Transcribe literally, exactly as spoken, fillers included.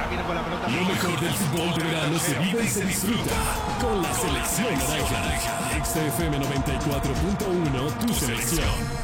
viene con la pelota. Lo mejor del fútbol de verano se vive y se disfruta con la selección naranja. X F M noventa y cuatro punto uno, tu selección.